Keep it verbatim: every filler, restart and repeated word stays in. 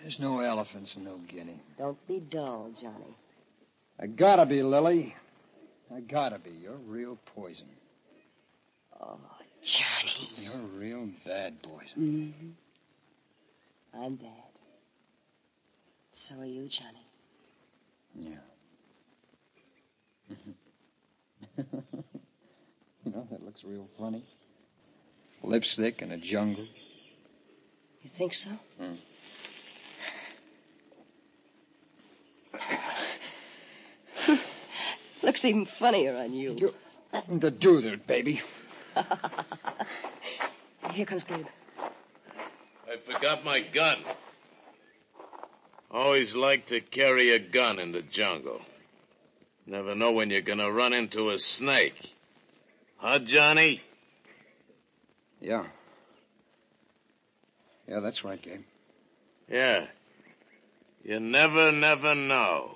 There's no elephants in New Guinea. Don't be dull, Johnny. I gotta be, Lily. I gotta be. You're real poison. Oh, Johnny. You're real bad poison. Mm-hmm. I'm bad. So are you, Johnny. Yeah. You know, that looks real funny. Lipstick in a jungle. You think so? Mm. Looks even funnier on you. You're nothing to do with it, baby. Here comes Gabe. I forgot my gun. Always like to carry a gun in the jungle. Never know when you're gonna run into a snake. Huh, Johnny? Yeah. Yeah, that's right, Gabe. Yeah. You never, never know.